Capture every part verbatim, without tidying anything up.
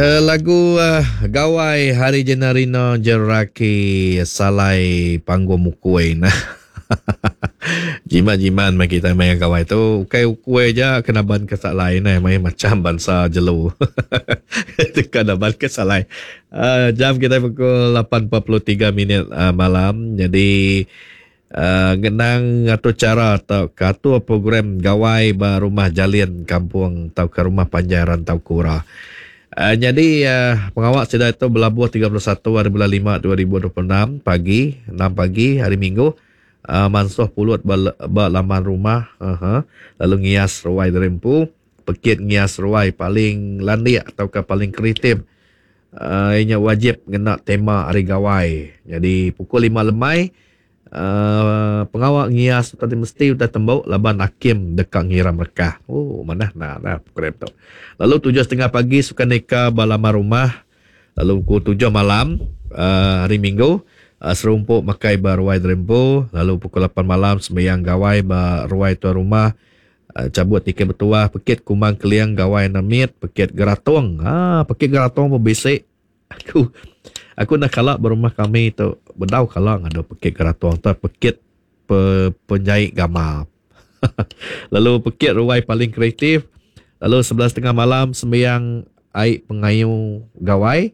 Uh, lagu uh, Gawai Hari Jenarino Jeraki Salai Panggung Mukui nah. Jiman-jiman mai kita main gawai tu ukai ukui je kena ban ke salai nah main macam bangsa jelu. Kena ban ke salai. Uh, jam kita pukul lapan empat puluh tiga minit uh, malam. Jadi uh, genang atau cara atau katua program gawai ba rumah jalin kampung atau ke rumah panjai rantau kura. Uh, jadi uh, pengawak sudah itu berlabuh tiga puluh satu hari bulan lima dua ribu dua puluh enam pagi, enam pagi hari Minggu. Uh, mansuh pulut berlaman rumah, uh-huh. Lalu ngias ruai derempu, pekit ngias ruai paling landia atau paling kreatif. Uh, ianya wajib kena tema hari gawai. Jadi pukul lima lemai, uh, pengawak ngias tadi mesti udah tembok laban hakim dekat ngiram rekah. Oh mana nah nah program tu. Lalu tujuh setengah pagi suka neka balama rumah. Lalu pukul tujuh malam uh, hari Minggu. Uh, serumpuk makai baruai derempu. Lalu pukul lapan malam sembahyang gawai baruai tuan rumah. Uh, cabut tiket bertuah. Pekit kumang keliang gawai namit. Pekit geratong. Ah, pekit geratong berbisik. Aku aku nak kalak berumah kami tu. Berdau kalak ada pekit geratong. Tu pekit pe, penjahit gambar. Lalu pekit ruai paling kreatif. Lalu sebelas setengah malam sembahyang air pengayu gawai.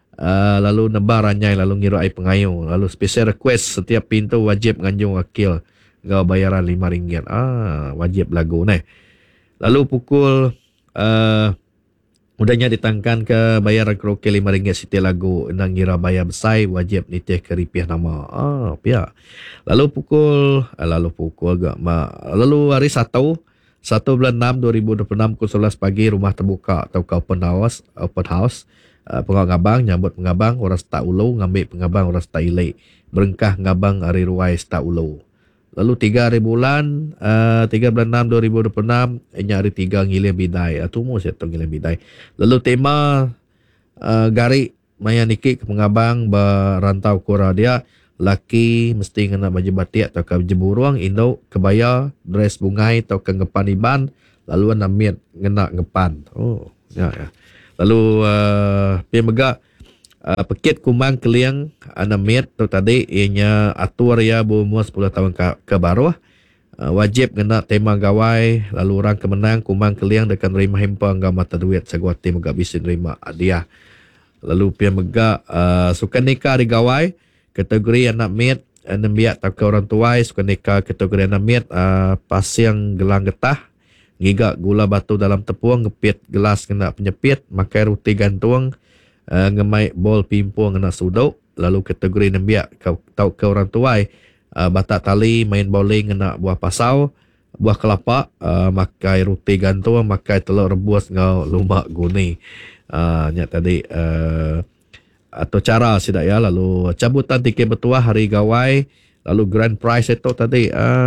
Uh, lalu nebar ranyai lalu ngiru air pengayu. Lalu special request setiap pintu wajib nganjung wakil. Gau bayaran lima ringgit. Ah, wajib lagu ni. Lalu pukul uh, udahnya ditangkan ke bayaran karaoke lima ringgit setiap lagu. Nang ngira bayar besai wajib nitih ke ripiah nama. Ah, pihak. Lalu pukul uh, lalu pukul gak ma. Lalu hari satu satu bulan enam dua ribu dua puluh enam pukul sebelas pagi rumah terbuka atau ke open house, open house. Uh, pengawal ngabang nyambut pengabang orang setak ulau ngambil pengabang orang setak ilai berengkah ngabang hari ruai setak ulau. Lalu tiga hari bulan uh, tiga bulan enam dua ribu dua puluh enam inya hari tiga ngilih bidai atau mu saya ngilih bidai. Lalu tema uh, gari maya nikik ke pengabang berantau kura dia laki mesti kena baju batik atau ke baju buruang induk kebaya dress bungai atau ke ngepan iban lalu namit ngena ngepan. Oh ya ya. Lalu uh, pia megak uh, pekit kumang keliang anamit tu tadi ianya atur ya berumur sepuluh tahun ke, ke bawah. Uh, wajib kena tema gawai lalu orang kemenang kumang keliang dekan nerima hempang ngam mata duit sagwati megak bisa nerima hadiah. Lalu pia megak uh, suka nikah di gawai kategori anak mit enam biak tak ke orang tuai suka nikah kategori anak mit uh, pasiang gelang getah. Ngigak gula batu dalam tepung, ngepit gelas kena penyepit, makai roti gantung, uh, ngemai bol pimpung kena suduk, lalu kategori nembiak kau tahu ke orang tuai, uh, batak tali, main bowling kena buah pasau, buah kelapa, uh, makai roti gantung, makai telur rebus ngau lumak guni. Uh, nyak tadi uh, atau cara sidak ya, lalu cabutan tiket bertuah hari gawai, lalu grand prize itu tadi,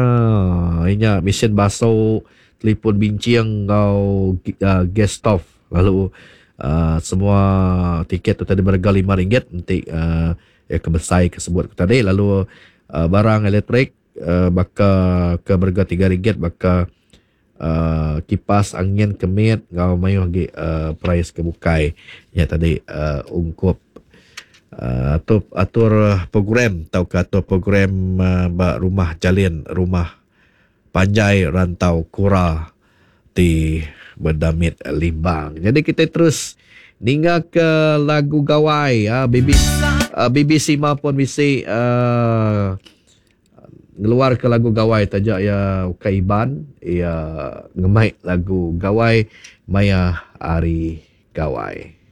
ah, uh, inya mesin baso telefon bincang kau uh, gas stove lalu uh, semua tiket tu tadi berharga lima ringgit nanti uh, ya kebesai tersebut tadi lalu uh, barang elektrik uh, baka ke berharga tiga ringgit baka uh, kipas angin kemit kau mayu lagi uh, price kebukai ya tadi uh, ungkup uh, atur atur program atau atur program uh, rumah jalin rumah panjai rantau kura di Berdamit Limbang. Jadi kita terus hingga ke lagu gawai ya, B B C, uh, B B C maupun B B C uh, ngeluar ke lagu gawai tajak ya Ukaiban ya ngemai lagu gawai Maya Ari Gawai.